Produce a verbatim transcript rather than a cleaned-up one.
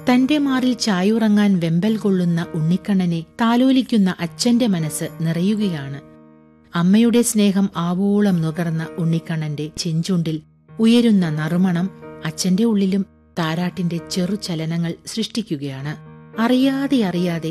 തന്റെ മാറിൽ ചായുറങ്ങാൻ വെമ്പൽ കൊള്ളുന്ന ഉണ്ണിക്കണ്ണനെ താലോലിക്കുന്ന അച്ഛന്റെ മനസ്സ് നിറയുകയാണ്. അമ്മയുടെ സ്നേഹം ആവോളം നുകർന്ന ഉണ്ണിക്കണ്ണന്റെ ചെഞ്ചുണ്ടിൽ ഉയരുന്ന നറുമണം അച്ഛന്റെ ഉള്ളിലും താരാട്ടിന്റെ ചെറുചലനങ്ങൾ സൃഷ്ടിക്കുകയാണ്. അറിയാതെ അറിയാതെ